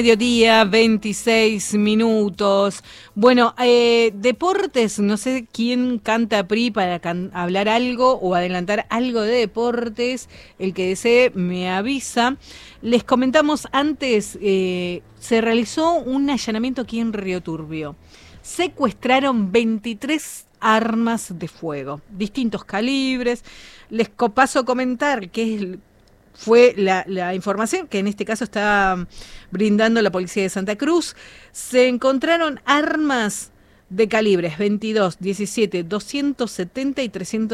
Mediodía, 26 minutos. Bueno, deportes, no sé quién canta PRI para hablar algo o adelantar algo de deportes. El que desee me avisa. Les comentamos antes, se realizó un allanamiento aquí en Río Turbio. Secuestraron 23 armas de fuego, distintos calibres. Les paso a comentar que fue la información que en este caso está brindando la policía de Santa Cruz. Se encontraron armas de calibres 22, 17, 270 y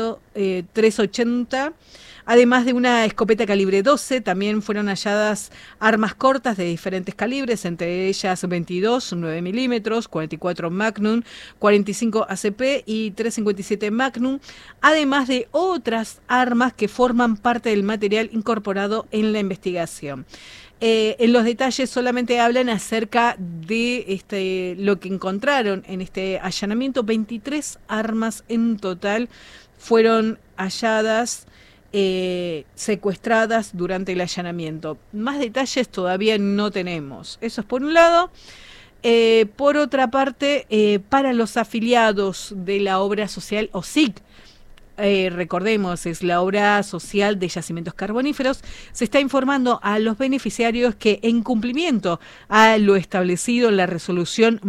380, además de una escopeta calibre 12. También fueron halladas armas cortas de diferentes calibres, entre ellas 22, 9 milímetros, 44 Magnum, 45 ACP y 357 Magnum, además de otras armas que forman parte del material incorporado en la investigación. En los detalles solamente hablan acerca de lo que encontraron en este allanamiento. 23 armas en total fueron halladas, secuestradas durante el allanamiento. Más detalles todavía no tenemos. Eso es por un lado. Por otra parte, para los afiliados de la obra social OSIC, recordemos, es la obra social de yacimientos carboníferos, se está informando a los beneficiarios que, en cumplimiento a lo establecido en la resolución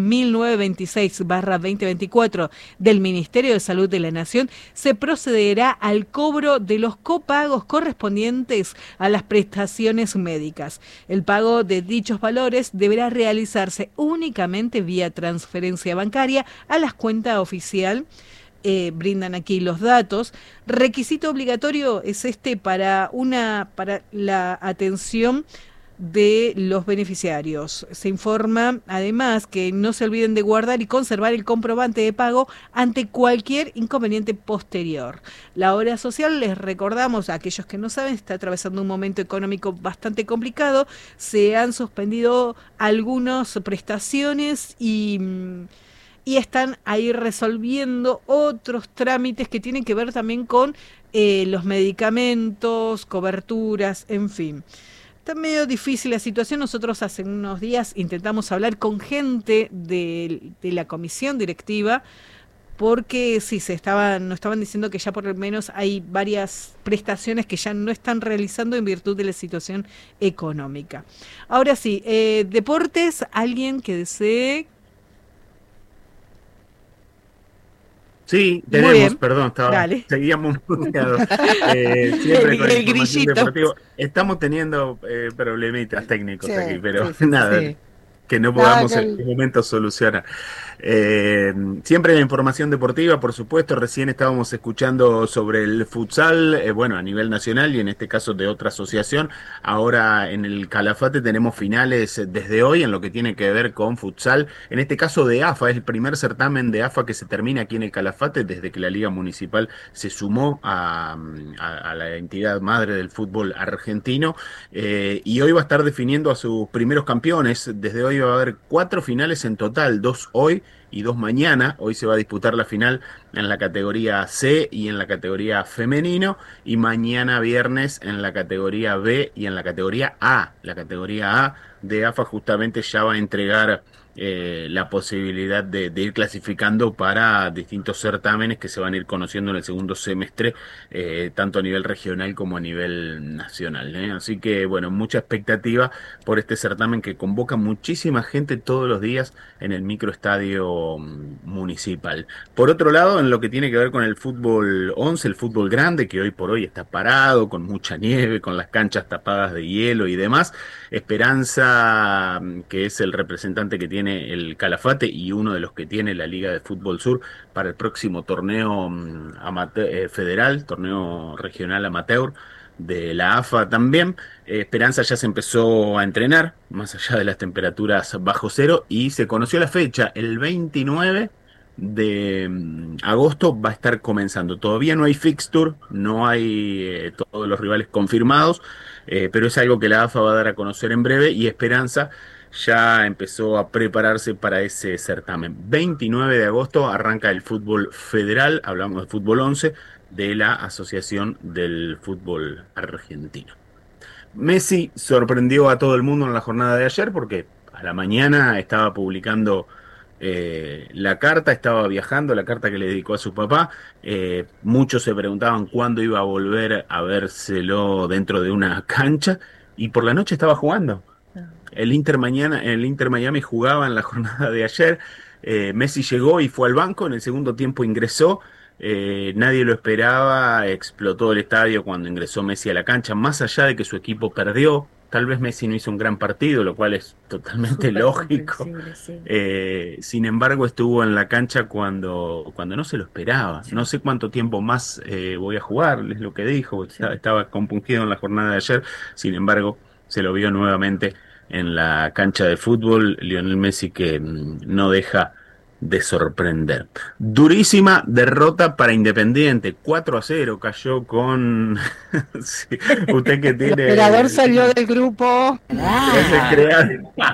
1926/2024 del Ministerio de Salud de la Nación, se procederá al cobro de los copagos correspondientes a las prestaciones médicas. El pago de dichos valores deberá realizarse únicamente vía transferencia bancaria a la cuenta oficial. Brindan aquí los datos. Requisito obligatorio es para la atención de los beneficiarios. Se informa además que no se olviden de guardar y conservar el comprobante de pago ante cualquier inconveniente posterior. La obra social, les recordamos a aquellos que no saben, está atravesando un momento económico bastante complicado. Se han suspendido algunas prestaciones y están ahí resolviendo otros trámites que tienen que ver también con los medicamentos, coberturas, en fin. Está medio difícil la situación. Nosotros hace unos días intentamos hablar con gente de la comisión directiva, porque sí, nos estaban diciendo que ya por lo menos hay varias prestaciones que ya no están realizando en virtud de la situación económica. Ahora sí, deportes, alguien que desee. Sí, tenemos, perdón, seguíamos muteados. Siempre con el información grillito. deportiva. Estamos teniendo problemitas técnicos Sí, aquí, pero sí, nada, sí. que no Nada, podamos en este momento solucionar. Siempre la información deportiva, por supuesto. Recién estábamos escuchando sobre el futsal, bueno, a nivel nacional y en este caso de otra asociación. Ahora en el Calafate tenemos finales desde hoy en lo que tiene que ver con futsal. En este caso de AFA, es el primer certamen de AFA que se termina aquí en el Calafate desde que la Liga Municipal se sumó a la entidad madre del fútbol argentino. Y hoy va a estar definiendo a sus primeros campeones. Desde hoy va a haber 4 finales en total, 2 hoy y 2 mañana. Hoy se va a disputar la final en la categoría C y en la categoría femenino, y mañana viernes en la categoría B y en la categoría A. La categoría A de AFA justamente ya va a entregar la posibilidad de ir clasificando para distintos certámenes que se van a ir conociendo en el segundo semestre, tanto a nivel regional como a nivel nacional, ¿eh? Así que, bueno, mucha expectativa por este certamen que convoca muchísima gente todos los días en el microestadio municipal. Por otro lado, en lo que tiene que ver con el fútbol 11, el fútbol grande, que hoy por hoy está parado, con mucha nieve, con las canchas tapadas de hielo y demás, Esperanza, que es el representante que tiene el Calafate y uno de los que tiene la Liga de Fútbol Sur para el próximo torneo federal, torneo regional amateur de la AFA también. Esperanza ya se empezó a entrenar, más allá de las temperaturas bajo cero, y se conoció la fecha, el 29 de agosto va a estar comenzando. Todavía no hay fixture, no hay todos los rivales confirmados, pero es algo que la AFA va a dar a conocer en breve, y Esperanza ya empezó a prepararse para ese certamen. 29 de agosto arranca el fútbol federal, hablamos de fútbol 11, de la Asociación del Fútbol Argentino. Messi sorprendió a todo el mundo en la jornada de ayer porque a la mañana estaba publicando la carta, estaba viajando, la carta que le dedicó a su papá. Muchos se preguntaban cuándo iba a volver a vérselo dentro de una cancha y por la noche estaba jugando. El Inter Miami jugaba en la jornada de ayer. Messi llegó y fue al banco, en el segundo tiempo ingresó. Nadie lo esperaba, explotó el estadio cuando ingresó Messi a la cancha, más allá de que su equipo perdió. Tal vez Messi no hizo un gran partido, lo cual es totalmente Súper lógico. comprensible, sí. Sin embargo, estuvo en la cancha cuando no se lo esperaba. Sí, No sé cuánto tiempo más voy a jugar, es lo que dijo. sí. Estaba compungido en la jornada de ayer. Sin embargo, se lo vio nuevamente en la cancha de fútbol. Lionel Messi que no deja de sorprender. Durísima derrota para Independiente, 4-0 cayó con... Sí, usted que El tiene... operador salió del grupo. que se crea...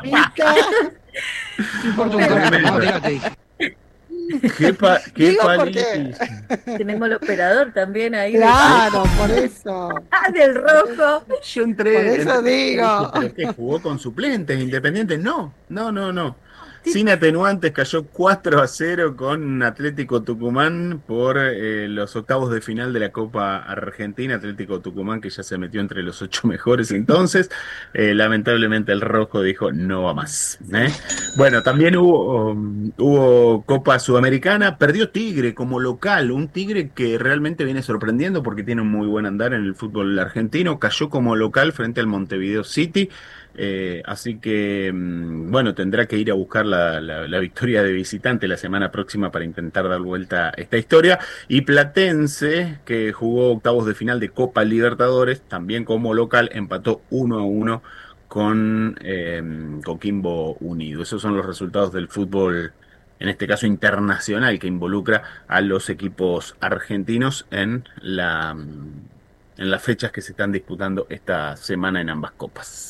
Importa un Tremendo. carajo, te dije. Qué Digo palitis. Tenemos el operador también ahí. Claro, por eso. Del rojo. Yo entré... Por eso digo. ¿Pero qué? ¿Jugó con suplentes Independiente? No. Sin atenuantes cayó 4-0 con Atlético Tucumán por los octavos de final de la Copa Argentina. Atlético Tucumán que ya se metió entre los 8 mejores entonces. Lamentablemente el rojo dijo no va más. Bueno, también hubo Copa Sudamericana. Perdió Tigre como local. Un Tigre que realmente viene sorprendiendo porque tiene un muy buen andar en el fútbol argentino. Cayó como local frente al Montevideo City. Así que, bueno, tendrá que ir a buscar la victoria de visitante la semana próxima para intentar dar vuelta a esta historia. Y Platense, que jugó octavos de final de Copa Libertadores, también como local, empató 1-1 con Coquimbo Unido. Esos son los resultados del fútbol, en este caso internacional, que involucra a los equipos argentinos en las fechas que se están disputando esta semana en ambas copas.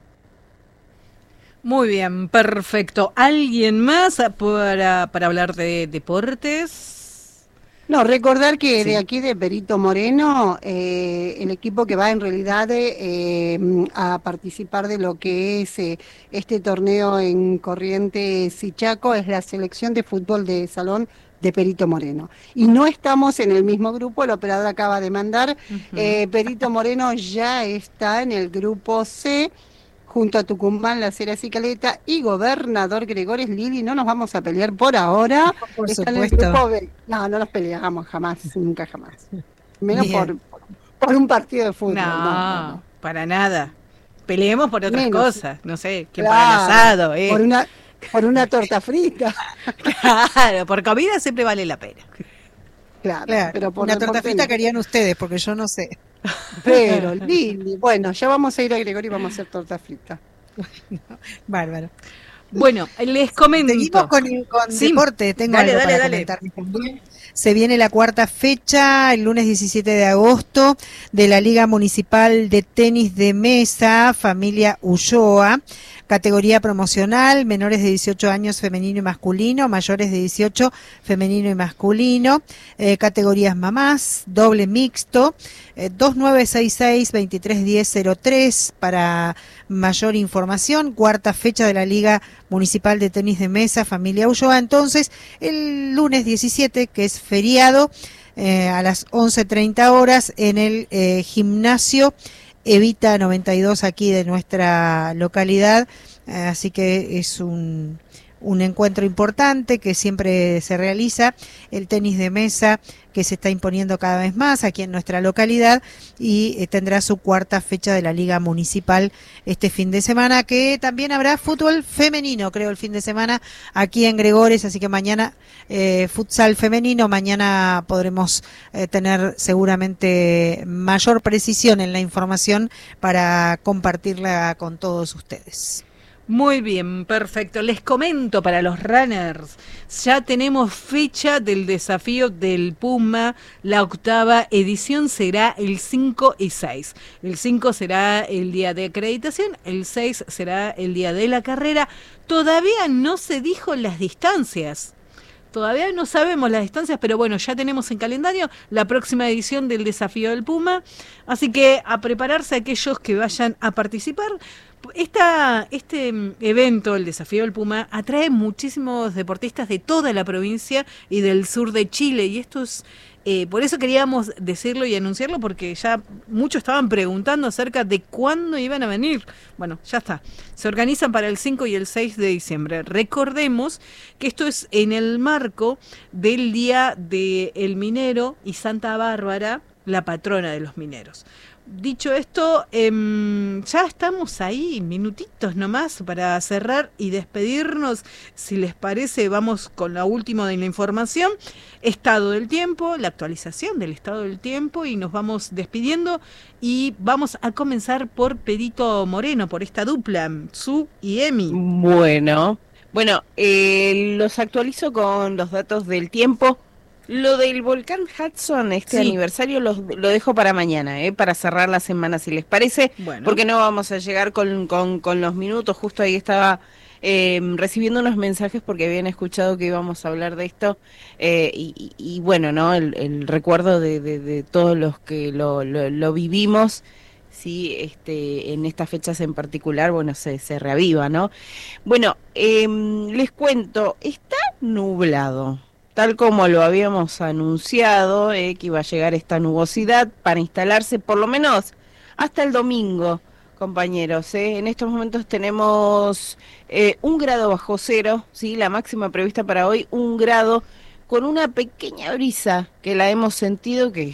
Muy bien, perfecto. ¿Alguien más para hablar de deportes? No, recordar que Sí. de aquí de Perito Moreno, el equipo que va en realidad a participar de lo que es este torneo en Corrientes y Chaco es la selección de fútbol de salón de Perito Moreno. Y no estamos en el mismo grupo, el operador acaba de mandar. Perito Moreno ya está en el grupo C, junto a Tucumán, Las Heras y Caleta, y Gobernador Gregores. Lili, no nos vamos a pelear por ahora. Por Está en el supuesto. grupo B. No nos peleamos jamás, nunca jamás. Menos Bien. por un partido de fútbol. No, para nada. Peleemos por otras Menos. cosas. No sé, ¿quién para el asado? Por una torta frita. Claro, por comida siempre vale la pena. Claro, Claro, pero por una torta deporte frita no. que harían ustedes, porque yo no sé. Pero, Lili, bueno, ya vamos a ir a Gregorio y vamos a hacer torta frita. Bárbaro. Bueno, les comento. Seguimos con Sí. deporte. Tengo Dale, algo dale, para dale. comentarles también. Se viene la cuarta fecha, el lunes 17 de agosto, de la Liga Municipal de Tenis de Mesa, familia Ulloa. Categoría promocional, menores de 18 años femenino y masculino, mayores de 18 femenino y masculino, categorías mamás, doble mixto, 2966-231003 para mayor información, cuarta fecha de la Liga Municipal de Tenis de Mesa, familia Ulloa. Entonces, el lunes 17, que es feriado, a las 11:30 horas en el gimnasio Evita 92 aquí de nuestra localidad, así que es un encuentro importante que siempre se realiza, el tenis de mesa que se está imponiendo cada vez más aquí en nuestra localidad y tendrá su cuarta fecha de la Liga Municipal este fin de semana, que también habrá fútbol femenino, creo, el fin de semana aquí en Gregores, así que mañana futsal femenino, mañana podremos tener seguramente mayor precisión en la información para compartirla con todos ustedes. Muy bien, perfecto. Les comento para los runners, ya tenemos fecha del desafío del Puma, la octava edición será el 5 y 6. El 5 será el día de acreditación, el 6 será el día de la carrera. Todavía no se dijo las distancias. Todavía no sabemos las distancias, pero bueno, ya tenemos en calendario la próxima edición del Desafío del Puma. Así que a prepararse aquellos que vayan a participar. Este evento, el Desafío del Puma, atrae muchísimos deportistas de toda la provincia y del sur de Chile, y esto es... por eso queríamos decirlo y anunciarlo, porque ya muchos estaban preguntando acerca de cuándo iban a venir. Bueno, ya está. Se organizan para el 5 y el 6 de diciembre. Recordemos que esto es en el marco del Día del Minero y Santa Bárbara, la patrona de los mineros. Dicho esto, ya estamos ahí, minutitos nomás para cerrar y despedirnos. Si les parece, vamos con la última de la información. Estado del tiempo, la actualización del estado del tiempo, y nos vamos despidiendo. Y vamos a comenzar por Pedrito Moreno, por esta dupla, Su y Emi. Bueno, los actualizo con los datos del tiempo. Lo del volcán Hudson, Sí. aniversario, lo dejo para mañana, para cerrar la semana, si les parece, Bueno. porque no vamos a llegar con los minutos. Justo ahí estaba recibiendo unos mensajes porque habían escuchado que íbamos a hablar de esto, y bueno, ¿no? El recuerdo de todos los que lo vivimos, sí, en estas fechas en particular, bueno, se reaviva, ¿no? Bueno, les cuento, está nublado. Tal como lo habíamos anunciado, que iba a llegar esta nubosidad para instalarse por lo menos hasta el domingo, compañeros. En estos momentos tenemos 1 grado bajo cero, ¿sí? La máxima prevista para hoy, 1 grado, con una pequeña brisa que la hemos sentido que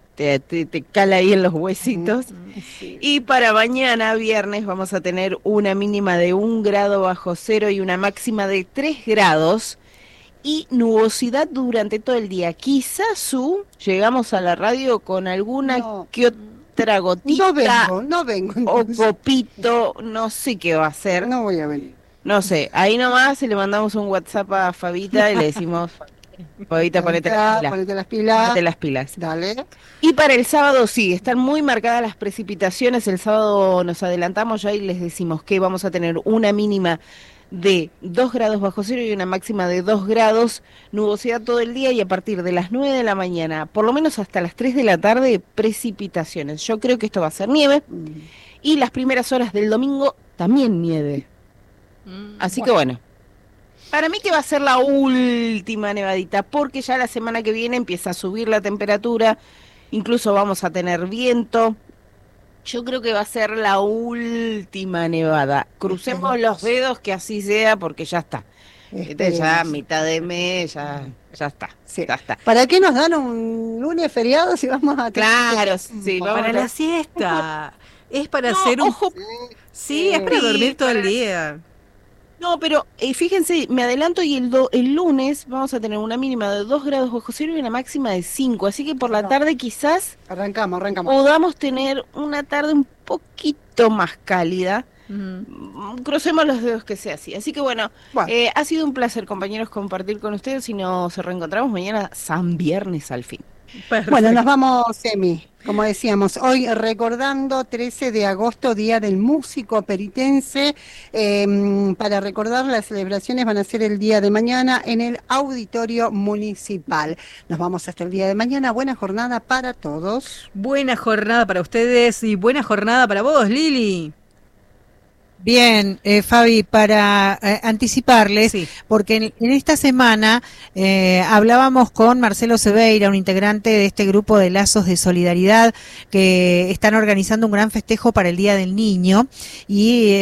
te cala ahí en los huesitos. Sí. Y para mañana, viernes, vamos a tener una mínima de 1 grado bajo cero y una máxima de 3 grados. Y nubosidad durante todo el día. Quizás llegamos a la radio con alguna que otra gotita No vengo. o entonces. copito, no sé qué va a hacer. No voy a venir. No sé, ahí nomás le mandamos un WhatsApp a Fabita y le decimos, Fabita, ponete las pilas. Ponete las pilas. Ponete las pilas. Dale. Y para el sábado sí, están muy marcadas las precipitaciones. El sábado nos adelantamos ya y les decimos que vamos a tener una mínima de 2 grados bajo cero y una máxima de 2 grados, nubosidad todo el día, y a partir de las 9 de la mañana, por lo menos hasta las 3 de la tarde, precipitaciones. Yo creo que esto va a ser nieve, y las primeras horas del domingo también nieve. Así que bueno, para mí que va a ser la última nevadita, porque ya la semana que viene empieza a subir la temperatura, incluso vamos a tener viento. Yo creo que va a ser la última nevada. Crucemos los dedos que así sea, porque ya está. Ya mitad de mes, ya está. Sí. Ya está. ¿Para qué nos dan un lunes feriado si vamos a tener- Claro, sí. vamos Para a- la siesta. Es para No, hacer un... ojo. Sí, es para Sí, dormir todo el para- día. No, pero fíjense, me adelanto, y el lunes vamos a tener una mínima de 2 grados bajo cero y una máxima de 5. Así que por la tarde quizás Arrancamos. podamos tener una tarde un poquito más cálida. Crucemos los dedos que sea así. Así que bueno, Bueno. ha sido un placer, compañeros, compartir con ustedes, y nos reencontramos mañana, San Viernes al fin. Perfecto. Bueno, nos vamos, Emi, como decíamos, hoy recordando 13 de agosto, Día del Músico Peritense. Para recordar, las celebraciones van a ser el día de mañana en el Auditorio Municipal. Nos vamos hasta el día de mañana. Buena jornada para todos. Buena jornada para ustedes y buena jornada para vos, Lili. Bien, Fabi, para anticiparles, Sí. porque en esta semana hablábamos con Marcelo Seveira, un integrante de este grupo de Lazos de Solidaridad, que están organizando un gran festejo para el Día del Niño, y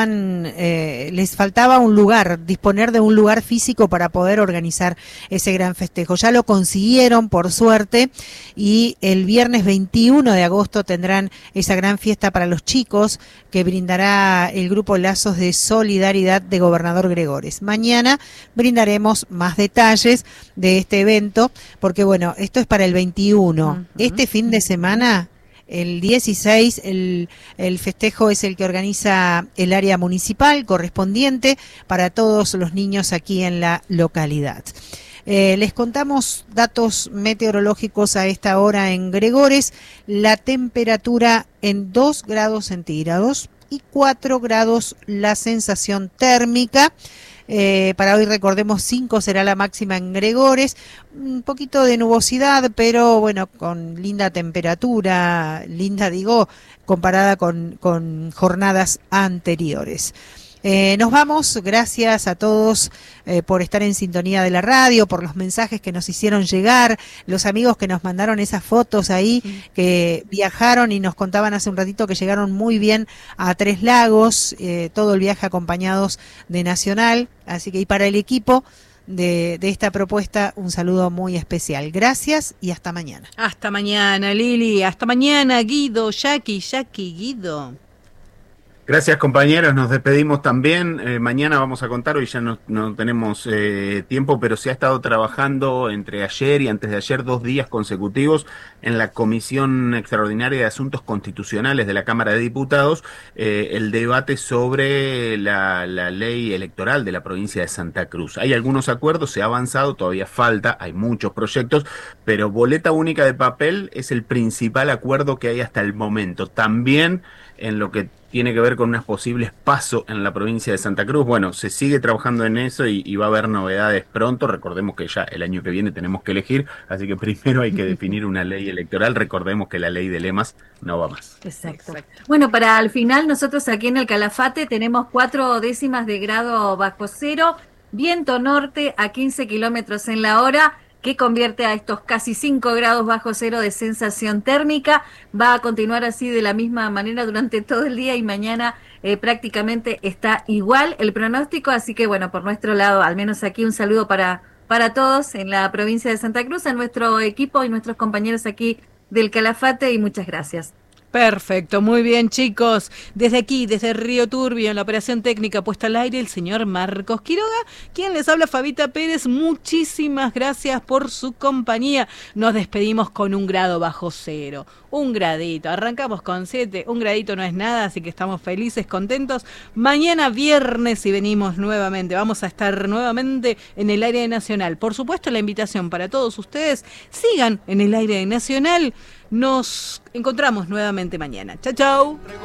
les faltaba un lugar, disponer de un lugar físico para poder organizar ese gran festejo. Ya lo consiguieron, por suerte, y el viernes 21 de agosto tendrán esa gran fiesta para los chicos que brindará el grupo Lazos de Solidaridad de Gobernador Gregores. Mañana brindaremos más detalles de este evento, porque bueno, esto es para el 21. Este fin de semana, el 16, el festejo es el que organiza el área municipal correspondiente para todos los niños aquí en la localidad. Les contamos datos meteorológicos a esta hora en Gregores. La temperatura en 2 grados centígrados y 4 grados la sensación térmica. Para hoy, recordemos, 5 será la máxima en Gregores, un poquito de nubosidad, pero bueno, con linda temperatura, comparada con jornadas anteriores. Nos vamos, gracias a todos por estar en sintonía de la radio, por los mensajes que nos hicieron llegar, los amigos que nos mandaron esas fotos ahí, que viajaron y nos contaban hace un ratito que llegaron muy bien a Tres Lagos, todo el viaje acompañados de Nacional, así que y para el equipo de esta propuesta, un saludo muy especial. Gracias y hasta mañana. Hasta mañana, Lili, hasta mañana, Guido, Jackie, Guido. Gracias, compañeros, nos despedimos también. Mañana vamos a contar, hoy ya no tenemos tiempo, pero se ha estado trabajando entre ayer y antes de ayer 2 días consecutivos en la Comisión Extraordinaria de Asuntos Constitucionales de la Cámara de Diputados, el debate sobre la ley electoral de la provincia de Santa Cruz. Hay algunos acuerdos, se ha avanzado, todavía falta, hay muchos proyectos, pero boleta única de papel es el principal acuerdo que hay hasta el momento. También en lo que tiene que ver con unos posibles pasos en la provincia de Santa Cruz. Bueno, se sigue trabajando en eso y va a haber novedades pronto. Recordemos que ya el año que viene tenemos que elegir, así que primero hay que definir una ley electoral. Recordemos que la ley de lemas no va más. Exacto. Bueno, para el final nosotros aquí en el Calafate tenemos 4 décimas de grado bajo cero, viento norte a 15 kilómetros en la hora, que convierte a estos casi 5 grados bajo cero de sensación térmica. Va a continuar así de la misma manera durante todo el día y mañana prácticamente está igual el pronóstico, así que bueno, por nuestro lado, al menos aquí un saludo para todos en la provincia de Santa Cruz, a nuestro equipo y nuestros compañeros aquí del Calafate, y muchas gracias. Perfecto, muy bien, chicos. Desde aquí, desde Río Turbio, en la operación técnica puesta al aire, el señor Marcos Quiroga, quien les habla, Fabita Pérez. Muchísimas gracias por su compañía. Nos despedimos con 1 grado bajo cero, 1 gradito. Arrancamos con 7, 1 gradito no es nada, así que estamos felices, contentos. Mañana viernes y venimos nuevamente, vamos a estar nuevamente en el aire nacional. Por supuesto, la invitación para todos ustedes, sigan en el aire nacional. Nos encontramos nuevamente mañana. Chau, chau.